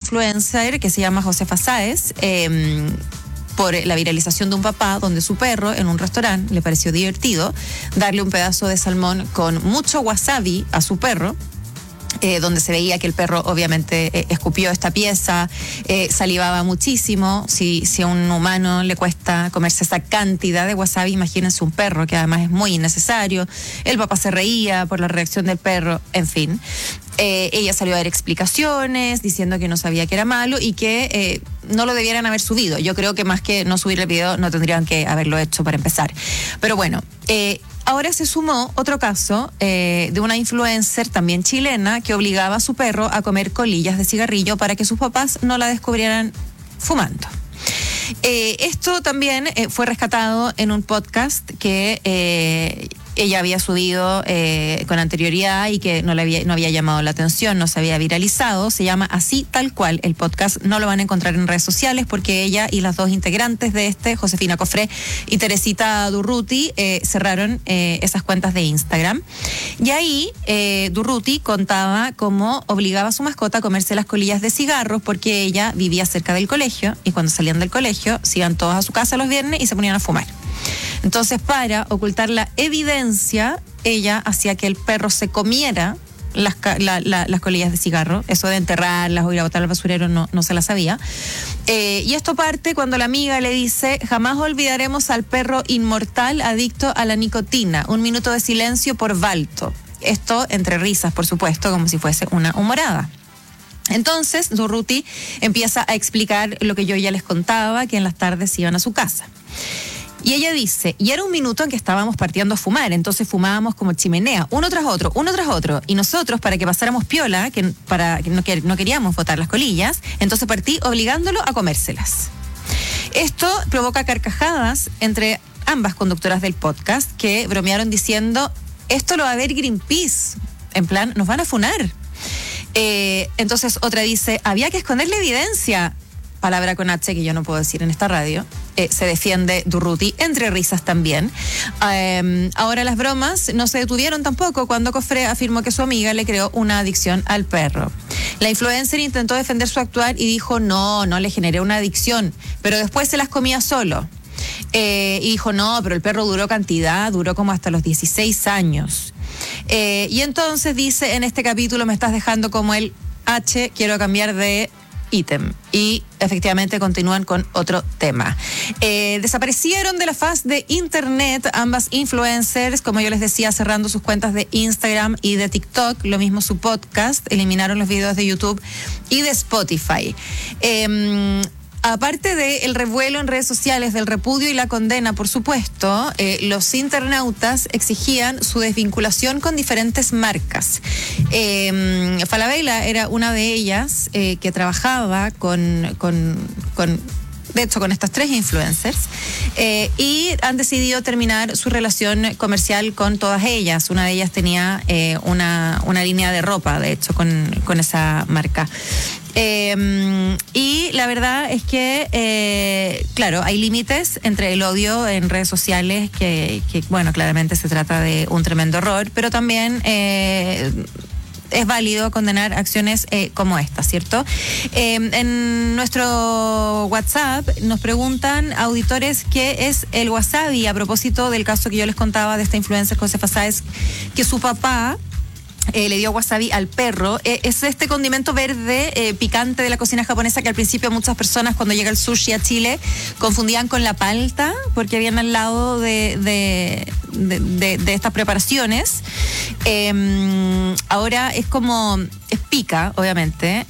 influencer que se llama Josefa Sáez, por la viralización de un papá donde su perro en un restaurante le pareció divertido darle un pedazo de salmón con mucho wasabi a su perro. Donde se veía que el perro obviamente escupió esta pieza, salivaba muchísimo. Si a un humano le cuesta comerse esa cantidad de wasabi, imagínense un perro, que además es muy innecesario. El papá se reía por la reacción del perro, en fin. Ella salió a dar explicaciones diciendo que no sabía que era malo y que no lo debieran haber subido. Yo creo que más que no subir el video, no tendrían que haberlo hecho para empezar. Pero bueno, ahora se sumó otro caso de una influencer también chilena que obligaba a su perro a comer colillas de cigarrillo para que sus papás no la descubrieran fumando. Esto también fue rescatado en un podcast que ella había subido con anterioridad y que no había llamado la atención, no se había viralizado. Se llama Así Tal Cual el podcast. No lo van a encontrar en redes sociales porque ella y las dos integrantes de Josefina Cofré y Teresita Durruti, cerraron esas cuentas de Instagram. Y ahí Durruti contaba cómo obligaba a su mascota a comerse las colillas de cigarros porque ella vivía cerca del colegio y cuando salían del colegio se iban todos a su casa los viernes y se ponían a fumar. Entonces, para ocultar la evidencia, ella hacía que el perro se comiera las colillas de cigarro. Eso de enterrarlas o ir a botar al basurero no se la sabía. Y esto parte cuando la amiga le dice: jamás olvidaremos al perro inmortal adicto a la nicotina. 1 minuto de silencio por Balto. Esto entre risas, por supuesto, como si fuese una humorada. Entonces, Durruti empieza a explicar lo que yo ya les contaba, que en las tardes iban a su casa. Y ella dice, y era 1 minuto en que estábamos partiendo a fumar, entonces fumábamos como chimenea, uno tras otro, y nosotros, para que pasáramos piola, que no queríamos botar las colillas, entonces partí obligándolo a comérselas. Esto provoca carcajadas entre ambas conductoras del podcast, que bromearon diciendo, esto lo va a ver Greenpeace, en plan, nos van a funar. Entonces otra dice, había que esconder la evidencia, palabra con H que yo no puedo decir en esta radio. Se defiende Durruti, entre risas también. Ahora las bromas no se detuvieron tampoco cuando Cofré afirmó que su amiga le creó una adicción al perro. La influencer intentó defender su actuar y dijo, no le generé una adicción, pero después se las comía solo. Y dijo, no, pero el perro duró como hasta los 16 años. Y entonces dice, en este capítulo me estás dejando como el H, quiero cambiar de ítem. Y efectivamente continúan con otro tema. Desaparecieron de la faz de internet ambas influencers, como yo les decía, cerrando sus cuentas de Instagram y de TikTok, lo mismo su podcast, eliminaron los videos de YouTube y de Spotify. Aparte del revuelo en redes sociales, del repudio y la condena, por supuesto, los internautas exigían su desvinculación con diferentes marcas. Falabella era una de ellas que trabajaba con estas 3 influencers y han decidido terminar su relación comercial con todas ellas. Una de ellas tenía una línea de ropa, de hecho, con esa marca. Y la verdad es que, claro, hay límites entre el odio en redes sociales, que bueno, claramente se trata de un tremendo error, pero también es válido condenar acciones como esta, ¿cierto? En nuestro WhatsApp nos preguntan auditores qué es el wasabi, a propósito del caso que yo les contaba de esta influencer Josefa Sáez, que su papá le dio wasabi al perro. Es este condimento verde picante de la cocina japonesa que al principio muchas personas, cuando llega el sushi a Chile, confundían con la palta, porque habían al lado de estas preparaciones. Ahora es pica, obviamente,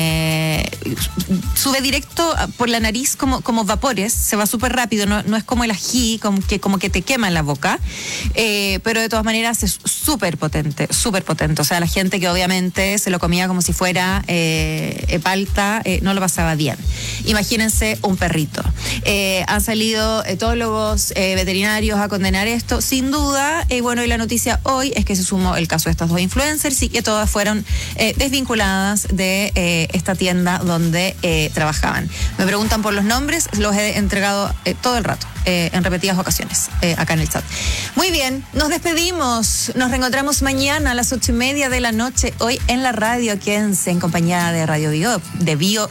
sube directo por la nariz como vapores, se va súper rápido, no es como el ají, como que te quema en la boca, pero de todas maneras es súper potente. O sea, la gente que obviamente se lo comía como si fuera palta, no lo pasaba bien. Imagínense un perrito. Han salido etólogos, veterinarios a condenar esto, sin duda. Bueno, y la noticia hoy es que se sumó el caso de estas 2 influencers y que todas fueron desvinculadas de esta tienda donde trabajaban. Me preguntan por los nombres, los he entregado todo el rato, en repetidas ocasiones, acá en el chat. Muy bien, nos despedimos, nos reencontramos mañana a las 8:30 de la noche, hoy en la radio. Quédense en compañía de Radio Bio,